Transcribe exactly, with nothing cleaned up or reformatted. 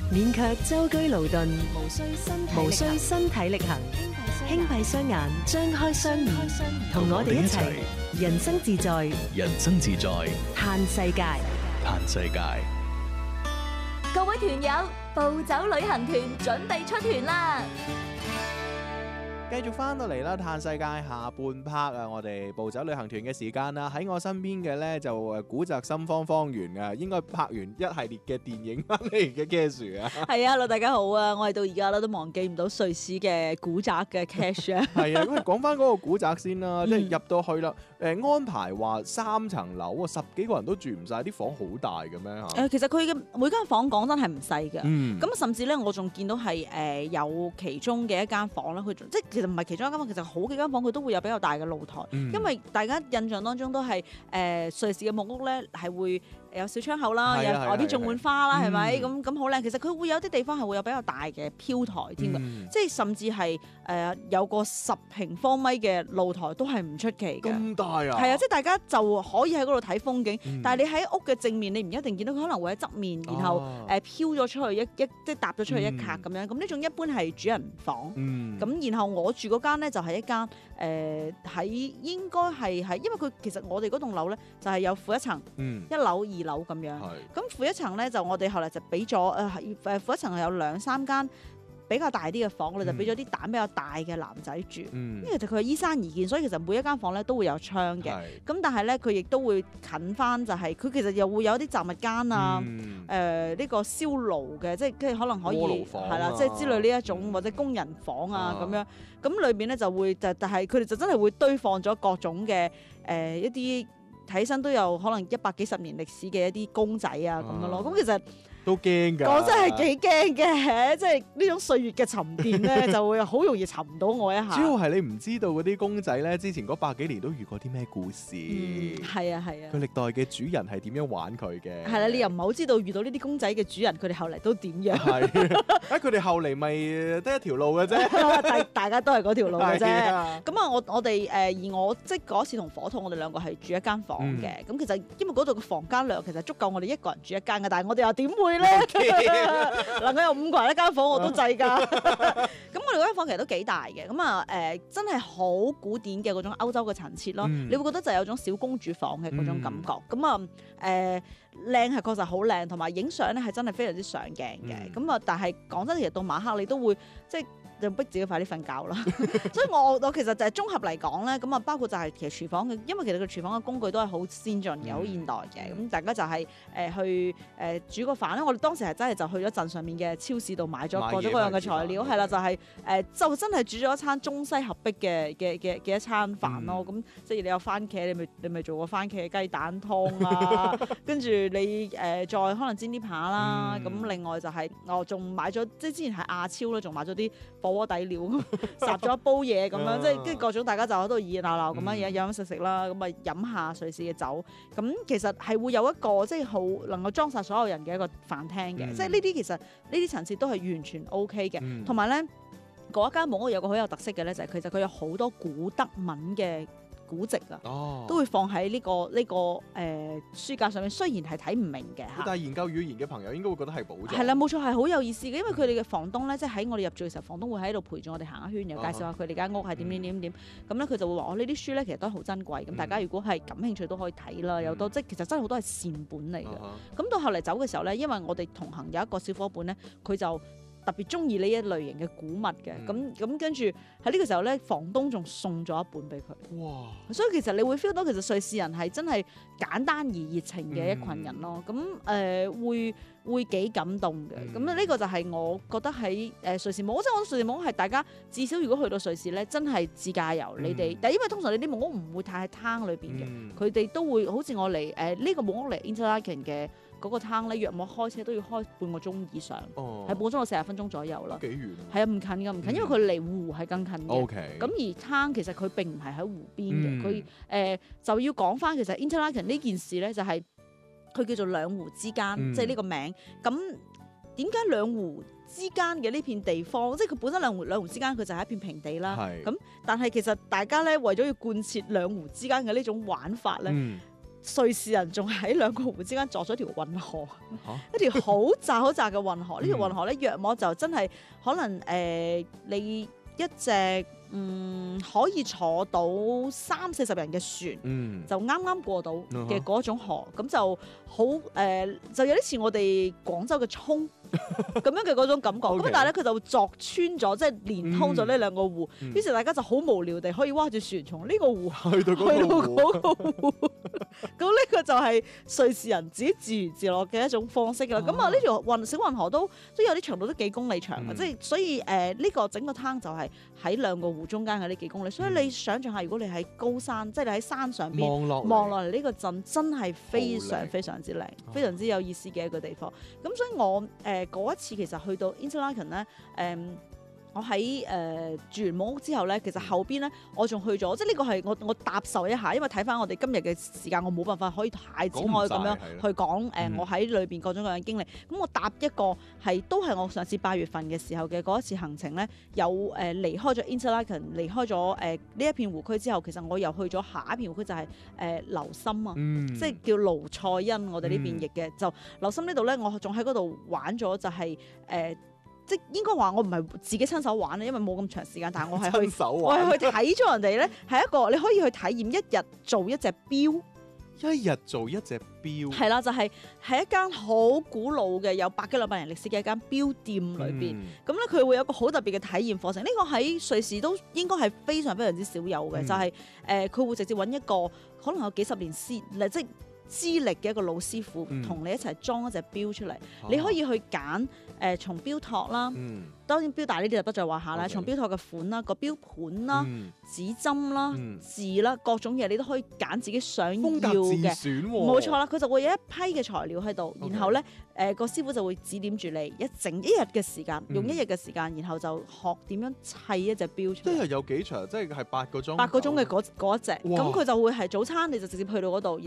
免卻舟車勞頓， 無需身體無需力行身體力行，輕閉雙眼，張開雙耳，同我哋一齊人生自在， 人生自在， 嘆世界。 嘆世界。 各位團友，暴走旅行團準備出團啦！ 繼續翻到嚟啦，嘆世界下半 part 啊，我哋暴走旅行團嘅時間啦。喺我身邊嘅呢，就誒古澤心方方圓啊，應該拍完一系列嘅電影翻嚟嘅 Cash 啊。 係啊，hello 大家好啊！我係到而家咧都忘記唔到瑞士嘅古宅嘅 Cash 啊。 係啊，咁啊講翻嗰個古宅先啦， 嗯即係入到去啦。誒安排話三層樓啊，十幾個人都住唔晒，啲房好大嘅咩嚇？ 誒，其實佢嘅每間房講真係唔細嘅。 嗯， 咁甚至咧，我仲見到係誒、呃、有其中嘅一間房咧，佢仲即係其實唔係其中一間房，其實好幾間房佢都會有比較大嘅露台， 嗯因為大家印象當中都係誒、呃、瑞士嘅木屋咧係會有小窗口啦，有係啊係啊外邊種滿花啦，係咪？ 嗯咁咁好靚。其實佢會有啲地方係會有比較大嘅飄台添嘅， 嗯即係甚至係誒、呃、有個十平方米嘅露台都係唔出奇嘅。 咁大啊？ 係啊，即係大家就可以喺嗰度睇風景， 嗯但係你喺屋嘅正面，你唔一定見到佢，可能會喺側面，然後哦誒飄咗出去一一即係搭咗出去一格嗯咁樣。咁呢種一般係主人房。 嗯， 咁然後我住嗰間咧就係一間誒喺應該係喺，因為佢其實我哋嗰棟樓咧就係有負一層、 嗯一樓、二樓咁樣。 係咁負一層咧就我哋後來就俾咗誒誒負一層係有兩三間比較大啲嘅房，我哋就俾咗啲膽比較大嘅男仔住。 嗯因為其實佢係依山而建，所以其實每一間房咧都會有窗嘅。 係咁但係咧，佢亦都會近翻，就係佢其實又會有啲雜物間啊，誒呢、 嗯個燒爐嘅，即係即係可能可以鍋爐房啊係啦，即係之類呢一種嗯或者工人房啊啊咁樣。咁裏邊咧就會就但係佢哋就真係會堆放咗各種嘅誒、呃、一啲睇起身都有可能一百幾十年歷史嘅一啲公仔啊咁樣咯。咁、其實都驚㗎。 講真係幾驚嘅，即係呢種歲月嘅沉澱咧，就會好容易沉到我一下。 主要係你唔知道嗰啲公仔咧，之前嗰百幾年都遇過啲咩故事。 嗯，係啊係啊佢。歷代嘅主人係點樣玩佢嘅？ 係啦，你又唔係好知道遇到呢啲公仔嘅主人，佢哋後嚟都點樣？ 係啊！佢哋後嚟咪得一條路嘅啫。 大大家都係嗰條路嘅啫。 係啊咁啊，我我哋誒、呃而我即係嗰次同火兔，我哋兩個係住一間房嘅。咁、其實因為嗰度嘅房間量其實足夠我哋一個人住一間嘅，但係我哋又點會咧？能夠有五個人一間房我都制㗎。咁我哋嗰間房其實都幾大嘅。咁啊誒，真係好古典嘅嗰種歐洲嘅陳設咯。 嗯你會覺得就有種小公主房嘅嗰種感覺。咁啊誒靚係確實好靚，同埋影相咧係真係非常之上鏡嘅。咁啊、 嗯， 但係講真，其實到晚黑你都會即係。就逼自己快啲瞓覺啦，所以我我其實就係綜合嚟講咧，咁啊包括就係其實廚房嘅，因為其實個廚房嘅工具都係好先進嘅、好、 嗯現代嘅，咁大家就係、誒、去誒、呃、煮個飯咧。我哋當時係真係就去咗鎮上面嘅超市度買咗買嘢各種各樣嘅材料， 翻嚟煮飯係啦，就係、誒、就真係煮咗一餐中西合璧嘅嘅嘅嘅一餐飯咯。咁、即係你有番茄，你咪你咪做個番茄雞蛋湯啦，跟住你誒、呃、再可能煎啲扒啦。咁、 嗯另外就係、我仲買咗，即係之前喺亞超咧，仲買咗啲火鍋底料，烚咗一煲嘢咁樣，即係跟住各種大家就喺度熱熱鬧鬧咁樣嘢飲飲食食啦，咁啊飲下瑞士嘅酒，咁其實係會有一個即係好能夠裝晒所有人嘅一個飯廳嘅， 嗯即係呢啲其實呢啲層次都係完全 O K 嘅， 嗯同埋咧嗰一間木屋有個好有特色嘅咧，就係、其實佢有好多古德文嘅古籍啊。 哦， 都會放喺呢、個呢、個誒、呃、書架上面，雖然係睇唔明嘅嚇。 但係研究語言嘅朋友應該會覺得係寶藏。 係啦，冇錯，係好有意思嘅，因為佢哋嘅房東咧，即係喺我哋入住嘅時候，房東會喺度陪住我哋行一圈，又介紹下佢哋間屋係點點點點。咁咧佢就會話：我呢啲書咧其實都係好珍貴，咁、 嗯大家如果係感興趣都可以睇啦。有多即係其實真係好多係善本嚟嘅。咁、 啊到後嚟走嘅時候咧，因為我哋同行有一個小伙伴咧，佢就特別中意呢一類型嘅古物嘅。咁咁、 嗯跟住喺呢個時候咧，房東仲送咗一本俾佢。 哇！ 所以其實你會 feel 到其實瑞士人係真係簡單而熱情嘅一群人咯。咁誒、呃、會會幾感動嘅。咁呢、 嗯個就係我覺得喺誒、呃、瑞士木屋，即係我覺得瑞士木屋係大家至少如果去到瑞士咧，真係自駕遊。 嗯你哋但係因為通常你啲木屋唔會太喺灘裏邊嘅， 嗯佢哋、都會好似我嚟誒呢個木屋嚟 Interlaken 嘅嗰個灘咧，約莫開車都要開半個鐘以上，係、 哦， 半個鐘到四十分鐘左右啦。 幾遠啊係啊，唔近㗎，唔近，因為佢離湖係更近嘅。 ？O K。 咁而灘其實佢並唔係喺湖邊嘅， 嗯佢誒、呃、就要講翻其實 Interlaken 呢件事咧，就係、佢叫做兩湖之間， 嗯即係呢個名。咁點解兩湖之間嘅呢片地方，即係佢本身兩湖兩湖之間佢就係一片平地啦。 係咁但係其實大家咧為咗要貫徹兩湖之間嘅呢種玩法咧。 嗯瑞士人仲喺兩個湖之間作咗條運河， 嚇一條好窄好窄嘅運河。呢條嗯運河咧，約莫就真係可能誒、呃，你一隻嗯可以坐到三四十人嘅船。 嗯就啱啱過到嗯哼嘅嗰種河，咁就好誒、呃，就有啲似我哋廣州嘅涌咁樣嘅嗰種感覺。咁 OK 但係咧，佢就鑿穿咗，即係連通咗呢兩個湖。 嗯於是大家就好無聊地可以划住船從呢個湖去到去到嗰個湖， 嗰個湖。咁呢個就係瑞士人自己自娛自樂嘅一種方式啦。咁啊，呢條運小運河都都有啲長度都幾公里長嘅， 嗯即係所以誒呢個整個灘就係喺兩個湖中間嘅呢幾公里。所以你想象下，如果你喺高山，即係你喺山上邊。 望落望落嚟呢個鎮真係非好靚常非常之靚，非常之有意思嘅一個地方。咁所以我誒嗰、一次其實去到 Interlaken 咧，誒、我喺誒、呃、住完木屋之後咧，其實後邊咧我仲去咗，即係呢個係我我搭受一下，因為睇翻我哋今日嘅時間，我冇辦法可以太展開咁樣講唔晒係去講誒、呃嗯我喺裏邊各種各樣嘅經歷。咁我搭一個係都係我上次八月份嘅時候嘅嗰一次行程咧，有誒、呃、離開咗 Interlaken，離開咗誒呢一片湖區之後，其實我又去咗下一片湖區就係誒留心啊。 嗯， 即係叫盧塞恩，我哋呢邊譯嘅、就留心呢度咧，我仲喺嗰度玩咗就係、誒、即係應該話我唔係自己親手玩咧，因為冇咁長時間，但係我係親去我手玩， 係去睇咗人哋咧，係一個你可以去體驗一日做一隻錶， 一日做一隻錶， 係啦，就係、喺一間好古老嘅有百幾兩百年歷史嘅一間錶店裏邊。 嗯咁咧佢會有個好特別嘅體驗課程，呢、個喺瑞士都應該係非常非常之少有嘅， 嗯就係誒佢會直接揾一個可能有幾十年師，即係資歷嘅一個老師傅， 嗯同你一齊裝一隻錶出嚟。 啊你可以去揀誒從錶托啦， 嗯當然錶帶呢啲就不在話下啦。 OK 從錶托嘅款啦、個錶盤啦、 嗯指針啦、 嗯字啦，各種嘢你都可以揀自己想要風格自嘅。 選喎， 冇錯啦，佢就會有一批嘅材料喺度， OK 然後咧誒個師傅就會指點住你一整一日嘅時間， 嗯用一日嘅時間，然後就學點樣砌一隻錶出嚟。 一日有幾長？即係係八個鐘， 八個鐘嘅嗰嗰一隻， 哇咁佢就會係早餐你就直接去到嗰度，